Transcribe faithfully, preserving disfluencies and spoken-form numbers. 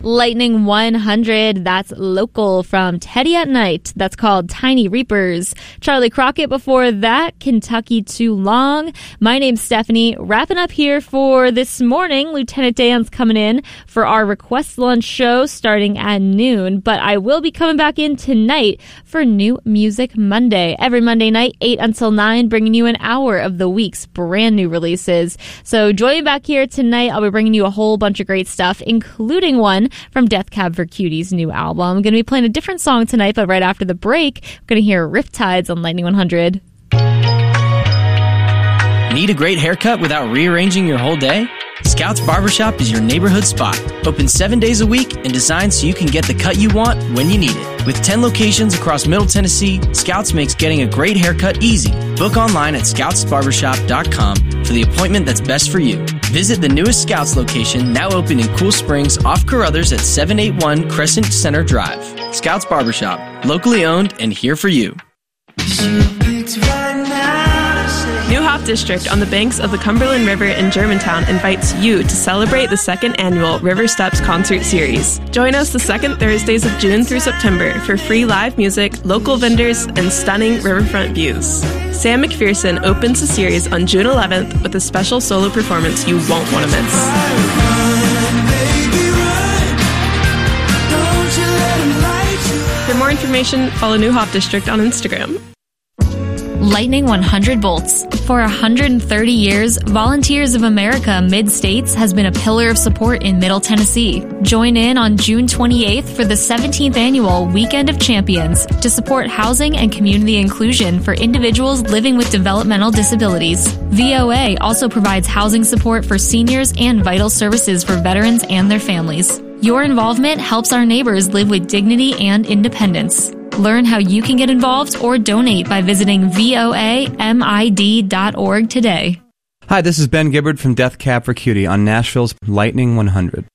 Lightning one hundred, that's Local from Teddy at Night. That's called Tiny Reapers. Charlie Crockett before that, Kentucky Too Long. My name's Stephanie. Wrapping up here for this morning. Lieutenant Dan's coming in for our Request Lunch show starting at noon. But I will be coming back in tonight for New Music Monday. Every Monday night, eight until nine, bringing you an hour of the week's brand new releases. So join me back here tonight. I'll be bringing you a whole bunch of great stuff, including one from Death Cab for Cutie's new album. I'm going to be playing a different song tonight, but right after the break, we're going to hear Riptides on Lightning one hundred. Need a great haircut without rearranging your whole day? Scouts Barbershop is your neighborhood spot. Open seven days a week and designed so you can get the cut you want when you need it. With ten locations across Middle Tennessee, Scouts makes getting a great haircut easy. Book online at scouts barbershop dot com for the appointment that's best for you. Visit the newest Scouts location, now open in Cool Springs off Carruthers at seven eighty-one Crescent Center Drive. Scouts Barbershop, locally owned and here for you. New Hop District on the banks of the Cumberland River in Germantown invites you to celebrate the second annual River Steps Concert Series. Join us the second Thursdays of June through September for free live music, local vendors, and stunning riverfront views. Sam McPherson opens the series on June eleventh with a special solo performance you won't want to miss. For more information, follow New Hop District on Instagram. Lightning one hundred volts. For one hundred thirty years, Volunteers of America Mid-States has been a pillar of support in Middle Tennessee. Join in on June twenty-eighth for the seventeenth annual Weekend of Champions to support housing and community inclusion for individuals living with developmental disabilities. V O A also provides housing support for seniors and vital services for veterans and their families. Your involvement helps our neighbors live with dignity and independence. Learn how you can get involved or donate by visiting voa mid dot org today. Hi, this is Ben Gibbard from Death Cab for Cutie on Nashville's Lightning one hundred.